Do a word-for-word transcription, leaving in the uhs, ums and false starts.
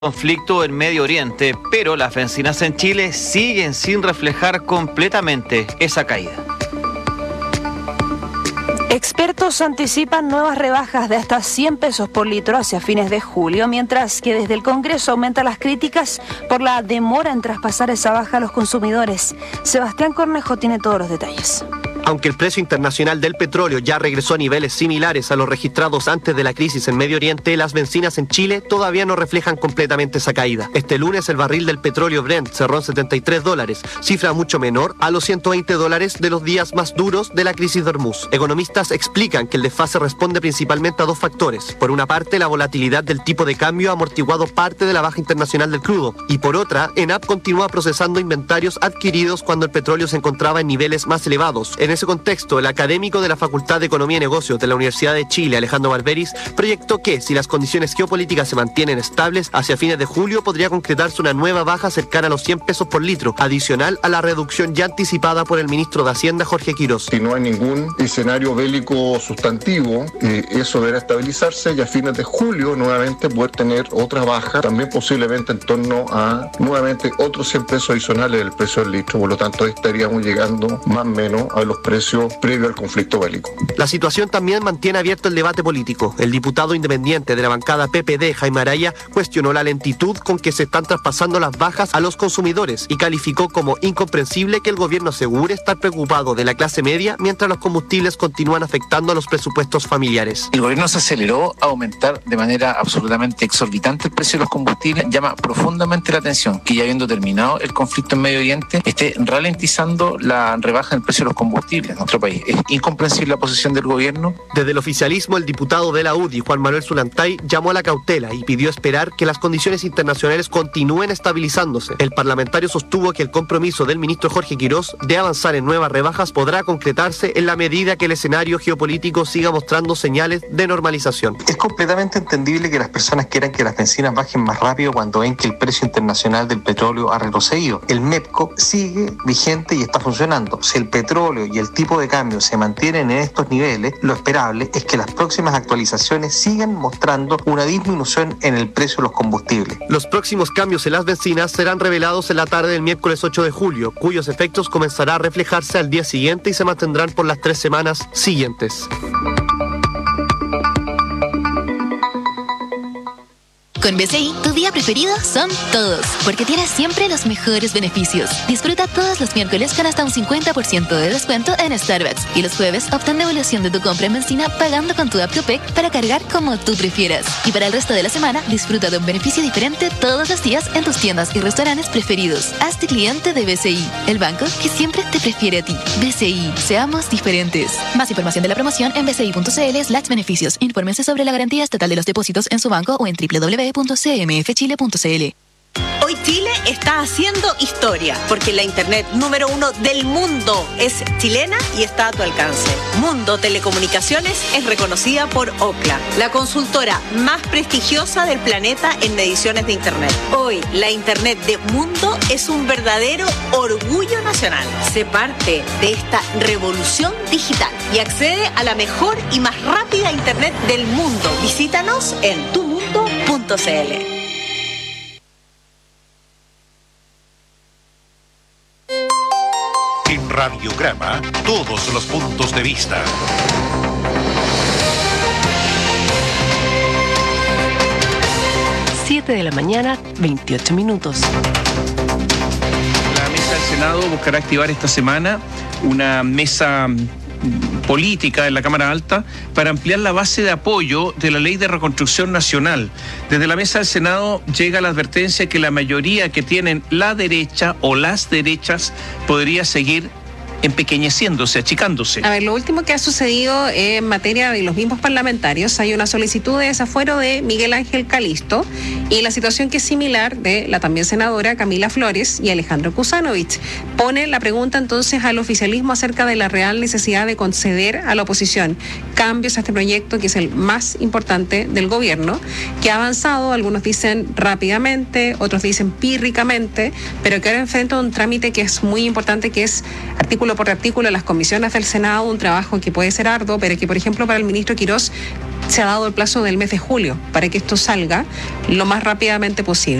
conflicto en Medio Oriente, pero las bencinas en Chile siguen sin reflejar completamente esa caída. Expertos anticipan nuevas rebajas de hasta cien pesos por litro hacia fines de julio, mientras que desde el Congreso aumentan las críticas por la demora en traspasar esa baja a los consumidores. Sebastián Cornejo tiene todos los detalles. Aunque el precio internacional del petróleo ya regresó a niveles similares a los registrados antes de la crisis en Medio Oriente, las bencinas en Chile todavía no reflejan completamente esa caída. Este lunes el barril del petróleo Brent cerró en setenta y tres dólares, cifra mucho menor a los ciento veinte dólares de los días más duros de la crisis de Hormuz. Economistas explican que el desfase responde principalmente a dos factores. Por una parte, la volatilidad del tipo de cambio ha amortiguado parte de la baja internacional del crudo, y por otra, ENAP continúa procesando inventarios adquiridos cuando el petróleo se encontraba en niveles más elevados. En ese contexto, el académico de la Facultad de Economía y Negocios de la Universidad de Chile, Alejandro Barberis, proyectó que, si las condiciones geopolíticas se mantienen estables, hacia fines de julio podría concretarse una nueva baja cercana a los cien pesos por litro, adicional a la reducción ya anticipada por el ministro de Hacienda, Jorge Quirós. Si no hay ningún escenario bélico sustantivo, eh, eso deberá estabilizarse y a fines de julio nuevamente poder tener otra baja, también posiblemente en torno a nuevamente otros cien pesos adicionales del precio del litro. Por lo tanto, estaríamos llegando más o menos a los precios previos al conflicto bélico. La situación también mantiene abierto el debate político. El diputado independiente de la bancada P P D, Jaime Araya, cuestionó la lentitud con que se están traspasando las bajas a los consumidores y calificó como incomprensible que el gobierno asegure estar preocupado de la clase media mientras los combustibles continúan afectando a los presupuestos familiares. El gobierno se aceleró a aumentar de manera absolutamente exorbitante el precio de los combustibles. Llama profundamente la atención que, ya habiendo terminado el conflicto en Medio Oriente, esté ralentizando la rebaja en el precio de los combustibles en nuestro país. Es incomprensible la posición del gobierno. Desde el oficialismo, el diputado de la U D I, Juan Manuel Zulantay, llamó a la cautela y pidió esperar que las condiciones internacionales continúen estabilizándose. El parlamentario sostuvo que el compromiso del ministro Jorge Quirós de avanzar en nuevas rebajas podrá concretarse en la medida que el escenario geopolítico siga mostrando señales de normalización. Es completamente entendible que las personas quieran que las bencinas bajen más rápido cuando ven que el precio internacional del petróleo ha retrocedido. El MEPCO sigue vigente y está funcionando. Si el petróleo y el tipo de cambio se mantienen en estos niveles, lo esperable es que las próximas actualizaciones sigan mostrando una disminución en el precio de los combustibles. Los próximos cambios en las bencinas serán revelados en la tarde del miércoles ocho de julio, cuyos efectos comenzará a reflejarse al día siguiente y se mantendrán por las tres semanas siguientes. Con B C I, tu día preferido son todos, porque tienes siempre los mejores beneficios. Disfruta todos los miércoles con hasta un cincuenta por ciento de descuento en Starbucks. Y los jueves, obtén devolución de tu compra en benzina pagando con tu app Copec para cargar como tú prefieras. Y para el resto de la semana, disfruta de un beneficio diferente todos los días en tus tiendas y restaurantes preferidos. Hazte cliente de B C I, el banco que siempre te prefiere a ti. B C I, seamos diferentes. Más información de la promoción en bci.cl slash beneficios. Infórmense sobre la garantía estatal de los depósitos en su banco o en doble u doble u doble u punto c m f chile punto c l. Hoy Chile está haciendo historia, porque la internet número uno del mundo es chilena y está a tu alcance. Mundo Telecomunicaciones es reconocida por Ookla, la consultora más prestigiosa del planeta en mediciones de internet. Hoy, la internet de Mundo es un verdadero orgullo nacional. Sé parte de esta revolución digital y accede a la mejor y más rápida internet del mundo. Visítanos en tu mundo punto c l. En Radiograma, todos los puntos de vista. siete de la mañana, veintiocho minutos. La mesa del Senado buscará activar esta semana una mesa política en la Cámara Alta para ampliar la base de apoyo de la Ley de Reconstrucción Nacional. Desde la mesa del Senado llega la advertencia que la mayoría que tienen la derecha o las derechas podría seguir empequeñeciéndose, achicándose. A ver, lo último que ha sucedido en materia de los mismos parlamentarios, hay una solicitud de desafuero de Miguel Ángel Calisto y la situación que es similar de la también senadora Camila Flores y Alejandro Kuzanovich. Pone la pregunta entonces al oficialismo acerca de la real necesidad de conceder a la oposición cambios a este proyecto que es el más importante del gobierno, que ha avanzado, algunos dicen rápidamente, otros dicen pírricamente, pero que ahora enfrenta un trámite que es muy importante, que es artículo por artículo en las comisiones del Senado, un trabajo que puede ser arduo, pero que, por ejemplo, para el ministro Quirós se ha dado el plazo del mes de julio para que esto salga lo más rápidamente posible.